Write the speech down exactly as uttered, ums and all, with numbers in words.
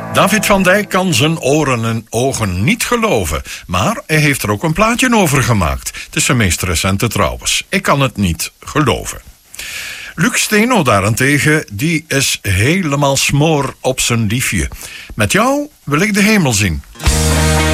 David van Dijk kan zijn oren en ogen niet geloven. Maar hij heeft er ook een plaatje over gemaakt. Het is zijn meest recente trouwens. Ik kan het niet geloven. Luc Steno daarentegen, die is helemaal smoor op zijn liefje. Met jou wil ik de hemel zien.